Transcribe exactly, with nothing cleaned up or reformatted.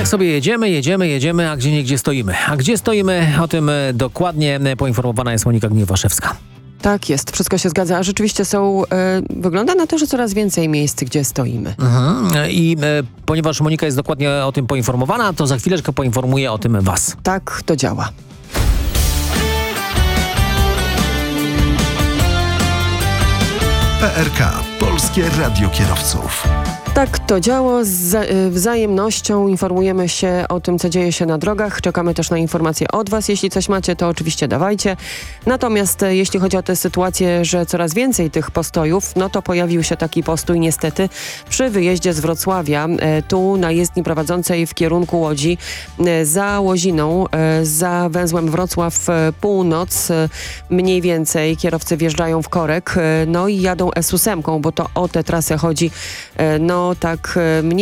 tak sobie jedziemy, jedziemy, jedziemy, a gdzie niegdzie stoimy. A gdzie stoimy, o tym dokładnie poinformowana jest Monika Gniewaszewska. Tak jest, wszystko się zgadza. A rzeczywiście są, e, wygląda na to, że coraz więcej miejsc, gdzie stoimy. Mhm. I e, ponieważ Monika jest dokładnie o tym poinformowana, to za chwileczkę poinformuję o tym was. Tak to działa. P R K. Polskie Radio Kierowców. Tak to działa. Z wzajemnością informujemy się o tym, co dzieje się na drogach. Czekamy też na informacje od was. Jeśli coś macie, to oczywiście dawajcie. Natomiast e, jeśli chodzi o tę sytuację, że coraz więcej tych postojów, no to pojawił się taki postój niestety przy wyjeździe z Wrocławia. E, tu na jezdni prowadzącej w kierunku Łodzi e, za Łoziną, e, za węzłem Wrocław e, Północ e, mniej więcej kierowcy wjeżdżają w korek, e, no i jadą S ósem, bo to o tę trasę chodzi. E, no tak mniej